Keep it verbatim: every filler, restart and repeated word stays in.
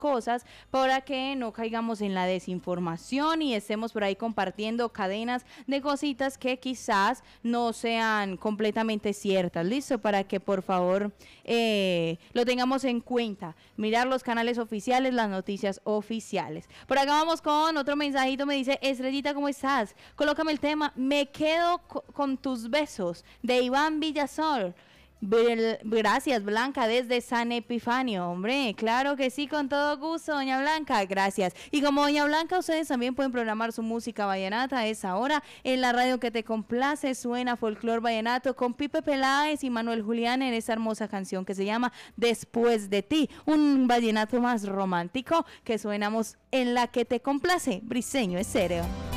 cosas para que no caigamos en la desinformación y estemos por ahí compartiendo cadenas de cositas que quizás no sean completamente ciertas. ¿Listo? Para que por favor eh, lo tengamos en cuenta. Mirar los canales oficiales, las noticias oficiales. Por acá vamos con otro mensajito. Me dice: Estrellita, ¿cómo estás? Colócame el tema Me quedo con tus besos, de Iván Villasol. Gracias, Blanca, desde San Epifanio. Hombre, claro que sí, con todo gusto, doña Blanca, gracias. Y como doña Blanca, ustedes también pueden programar su música vallenata a esa hora en la radio que te complace. Suena Folclor Vallenato con Pipe Peláez y Manuel Julián en esa hermosa canción que se llama Después de ti, un vallenato más romántico que suenamos en la que te complace. Briseño Estéreo.